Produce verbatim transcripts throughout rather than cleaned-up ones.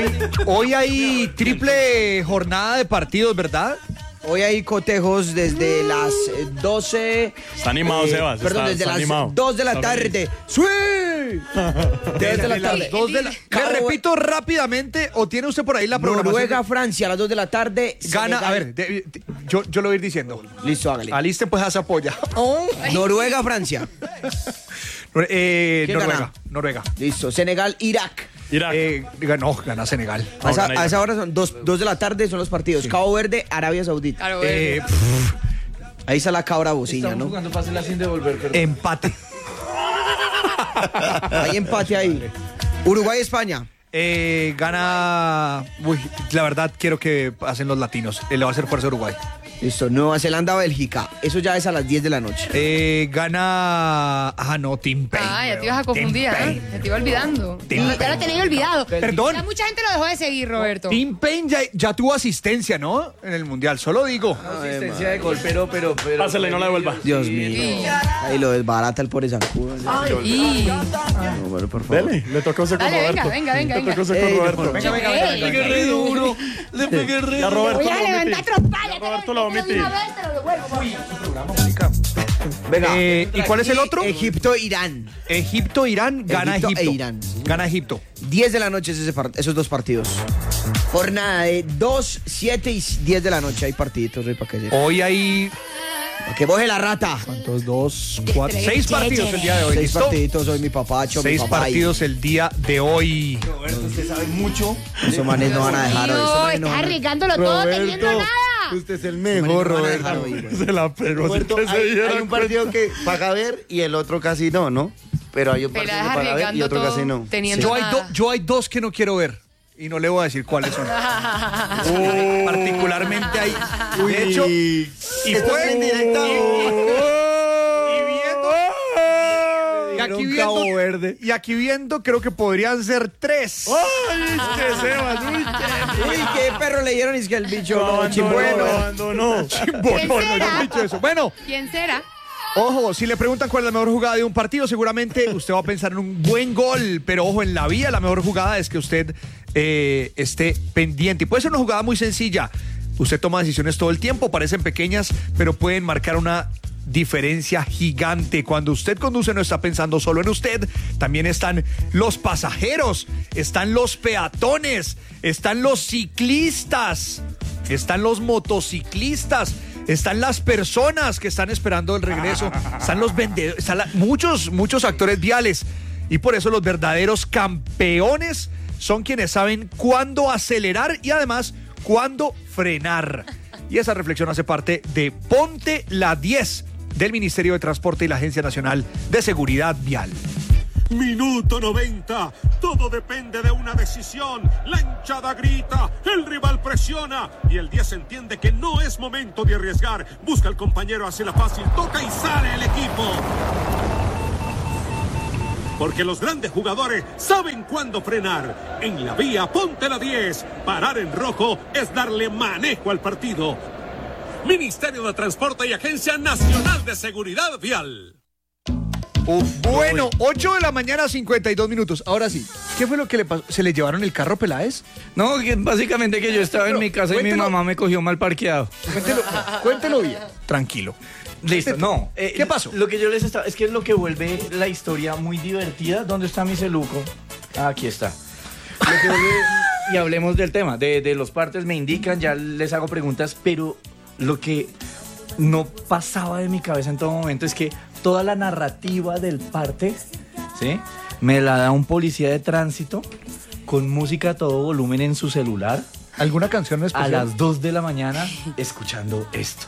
Hoy hay triple jornada de partidos, ¿verdad? Hoy hay cotejos desde las doce. Está animado, eh, Sebas. Perdón, está, desde está las animado. dos de la Está tarde. feliz. ¡Sí! Desde la tarde. Dos de la... Le repito rápidamente, o tiene usted por ahí la programación. Noruega, Francia, a las dos de la tarde. Gana, Senegal. a ver, de, de, yo, yo lo voy a ir diciendo. Listo, hágale. Aliste pues a apoya. Oh. Noruega, Francia. Eh, ¿Quién Noruega, gana? Noruega. Listo, Senegal, Irak. Irak. Eh, no, gana Senegal. No, a, esa, gana a esa Irak. hora son dos, dos de la tarde, son los partidos. Sí. Cabo Verde, Arabia Saudita. Claro, Eh, eh, pff, Ahí está la cabra bocina, ¿no? jugando fácil sin devolver, pero... empate. Hay empate ahí. Uruguay, España. Eh, gana. Uy, la verdad quiero que hacen los latinos. Eh, le va a hacer fuerza a Uruguay. Listo, Nueva Zelanda, Bélgica. Eso ya es a las diez de la noche. Eh, gana. Ah, no, Tim Payne. Ah, ya te ibas a confundir, Tim ¿eh? Payne. Ya te iba olvidando. Tim Ya Payne. lo tenía olvidado. Perdón. Ya mucha gente lo dejó de seguir, Roberto. Tim Payne ya, ya tuvo asistencia, ¿no? En el mundial, solo digo. Asistencia de gol, pero, pero, pero... Pásale, no la devuelva. Dios mío. Ahí lo desbarata el pobre zancudo. Y... No, bueno, por favor. Dele, le tocó ser con Dale, venga, Roberto. venga, venga, Le venga. tocó ser con Ey, Roberto. Venga, venga, Ey, venga. Le pegué re duro, le pegué re Ya duro. Roberto Voy a lo levantar omití. trompada. Ya Roberto lo omití. Venga. Eh, ¿Y cuál es el otro? Egipto, Irán. Egipto, Irán, gana Egipto Egipto. e Irán. Gana Egipto. diez de la noche es ese par- esos dos partidos. Jornada de dos, siete y diez de la noche hay partiditos, Rey, para que, se- Hoy hay. para que boje la rata. ¿Cuántos? Dos, cuatro. Seis partidos el día de hoy. Seis ¿Listo? partiditos hoy, mi papacho, Seis mi papá. partidos el día de hoy. Roberto, usted sabe mucho. Esos manes no van a dejar hoy. esos No, manes no estás van a- arriesgándolo todo teniendo nada. Usted es el esos manes mejor, no van a dejar Roberto. hoy, güey. Se la pegó. Roberto, sin que se hay, diera hay un partido que paga ver y el otro casi no, ¿no? Pero hay un Pero partido que estás paga ver y arriesgando otro todo casi no. teniendo Yo hay, nada. do- yo hay dos que no quiero ver. Y no le voy a decir cuáles son. Oh. Particularmente hay. De hecho. Y Y esto fue- es en directa. Y viendo. Y aquí Un viendo. Cabo Verde. Y aquí viendo, creo que podrían ser tres. ¡Ay, es que Sebas! ¡Uy, qué! Uy, qué perro le dieron, es que el bicho Lo como abandonó, chimbueno. lo abandonó. Chimbolo, no, yo no he dicho eso. Bueno, ¿Quién será? ojo, si le preguntan cuál es la mejor jugada de un partido, seguramente usted va a pensar en un buen gol. Pero ojo, en la vía la mejor jugada es que usted eh, esté pendiente. Y puede ser una jugada muy sencilla. Usted toma decisiones todo el tiempo, parecen pequeñas, pero pueden marcar una diferencia gigante. Cuando usted conduce no está pensando solo en usted, también están los pasajeros, están los peatones, están los ciclistas, están los motociclistas, están las personas que están esperando el regreso, están los vendedores, están la- muchos, muchos actores viales. Y por eso los verdaderos campeones son quienes saben cuándo acelerar y además cuándo frenar. Y esa reflexión hace parte de Ponte la diez del Ministerio de Transporte y la Agencia Nacional de Seguridad Vial. Minuto noventa. Todo depende de una decisión. La hinchada grita, el rival presiona y el diez entiende que no es momento de arriesgar. Busca al compañero, hace la fácil, toca y sale el equipo. Porque los grandes jugadores saben cuándo frenar. En la vía, ponte la diez. Parar en rojo es darle manejo al partido. Ministerio de Transporte y Agencia Nacional de Seguridad Vial. Uf, bueno, ocho de la mañana, cincuenta y dos minutos. Ahora sí, ¿qué fue lo que le pasó? ¿Se le llevaron el carro, Peláez? No, que básicamente que yo estaba Pero, en mi casa y mi cuéntelo. mamá me cogió mal parqueado. Cuéntelo, cuéntelo bien. Tranquilo. Listo, no. eh, ¿Qué pasó? Lo que yo les estaba... Es que es lo que vuelve la historia muy divertida. ¿Dónde está mi celuco? Ah, aquí está. Lo que vuelve- y hablemos del tema. De, de los partes me indican, ya les hago preguntas, pero lo que no pasaba de mi cabeza en todo momento es que toda la narrativa del parte, ¿sí? Me la da un policía de tránsito con música a todo volumen en su celular ¿Alguna canción a especial? las dos de la mañana escuchando esto.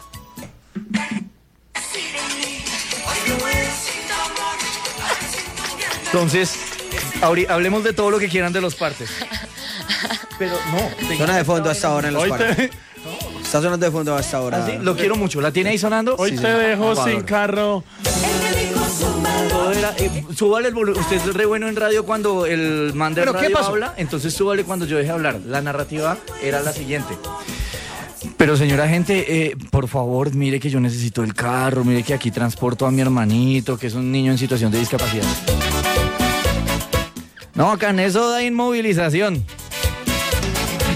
Entonces, ahori- hablemos de todo lo que quieran de los partes. Pero no. Suena de fondo hasta ahora en los Hoy parques. te, Está sonando de fondo hasta ahora. ¿Ah, sí? Lo quiero mucho. ¿La tiene ahí sonando? hoy Sí, te sí. dejo Por sin favor. carro. Todo era- eh, súbale el volumen. Usted es re bueno en radio cuando el man de ¿Pero qué radio pasó? habla, entonces súbale cuando yo deje hablar. La narrativa era la siguiente. Pero señora gente, eh, por favor, mire que yo necesito el carro, mire que aquí transporto a mi hermanito, que es un niño en situación de discapacidad. No, acá en eso da inmovilización.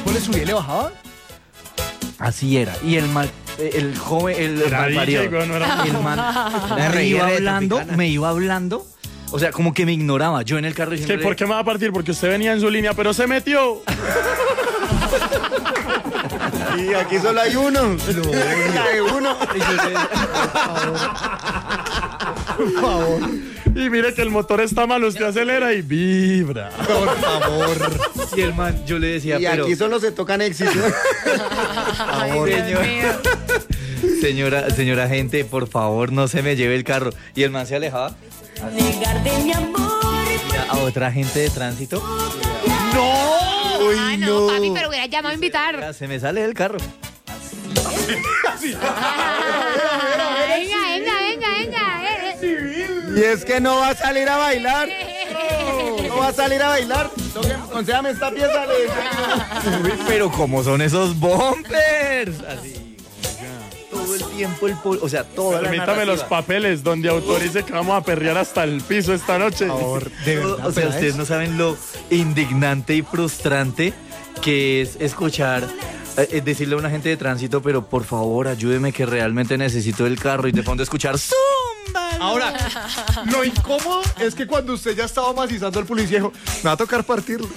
tipo le subía y le bajaba? Así era. Y el mal, el joven, el Era mal D J, parido, güey, no era- el man me reguera iba de hablando, Tropicana. me iba hablando, o sea, como que me ignoraba. Yo en el carro ¿Qué, diciendo, ¿Por qué me va a partir? Porque usted venía en su línea, pero se metió. Y aquí solo hay uno. Hay uno. Por favor. Y mire que el motor está mal, usted acelera y vibra. Por favor. y el man, yo le decía, Y pero aquí solo se tocan éxitos. Ay, Dios señor. mío. señora, señora gente, por favor, no se me lleve el carro. Y el man se alejaba. Negar de mi amor. A otra gente de tránsito, Ah, no, papi, pero hubiera llamado a invitar. ya se me sale del carro. Ah, venga, venga, venga, venga. eh, eh. Y es que no va a salir a bailar. No va a salir a bailar. Concédame esta pieza. Le... Uy, pero ¿cómo son esos bumpers? Así, todo el tiempo el pol, o sea, toda la Permítame los narrativa. papeles donde autorice que vamos a perrear hasta el piso esta noche. Por favor, de Todo- verdad. o sea, ¿verdad? ustedes no saben lo indignante y frustrante que es escuchar, eh, eh, decirle a un agente de tránsito, pero por favor ayúdeme que realmente necesito el carro, y de fondo escuchar zumba. Ahora, lo incómodo es que cuando usted ya estaba macizando al policía, dijo, me va a tocar partirlo.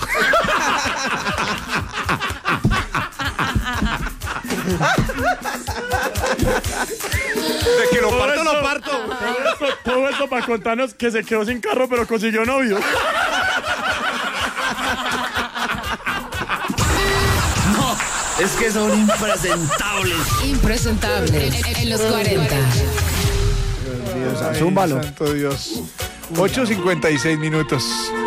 De que lo Todo parto, esto- lo parto. Todo esto, todo esto para contarnos que se quedó sin carro, pero consiguió novio. Es que son impresentables. Impresentable. En, en los cuarenta. Ay, Zúmbalo. santo Dios. ocho cincuenta y seis minutos.